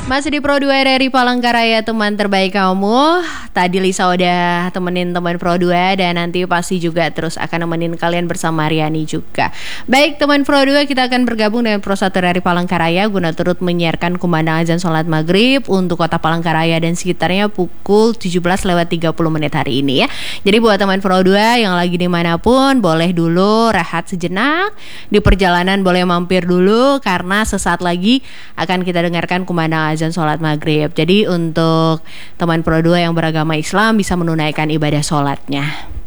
Masih di Pro 2 RRI Palangkaraya, teman terbaik kamu. Tadi Lisa udah temenin teman Pro 2 dan nanti pasti juga terus akan nemenin kalian bersama Riani juga. Baik teman Pro 2, kita akan bergabung dengan Pro 1 RRI Palangkaraya guna turut menyiarkan kumandang azan sholat maghrib untuk kota Palangkaraya dan sekitarnya pukul 17:30 hari ini ya. Jadi buat teman Pro 2 yang lagi dimanapun, boleh dulu rehat sejenak. Di perjalanan boleh mampir dulu karena sesaat lagi akan kita dengarkan kumandang azan sholat maghrib. Jadi untuk teman Pro 2 yang beragama Islam bisa menunaikan ibadah sholatnya.